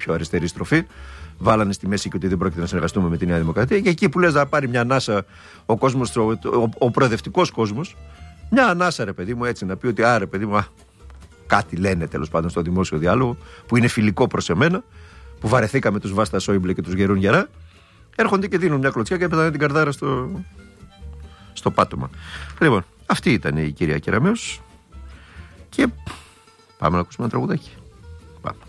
πιο αριστερή στροφή. Βάλανε στη μέση και ότι δεν πρόκειται να συνεργαστούμε με τη Νέα Δημοκρατία. Και εκεί που λες να πάρει μια ανάσα ο κόσμος, ο προοδευτικός κόσμος, μια ανάσα, ρε παιδί μου, έτσι να πει ότι ρε παιδί μου, κάτι λένε τέλος πάντων στο δημόσιο διάλογο, που είναι φιλικό προς εμένα, που βαρεθήκαμε τους Βάστα Σόιμπλε και τους Γερούν Γερά, έρχονται και δίνουν μια κλωτσιά και πετάνε την καρδάρα στο πάτωμα. Λοιπόν, αυτή ήταν η κυρία Κεραμέως και πάμε να ακούσουμε ένα τραγουδάκι.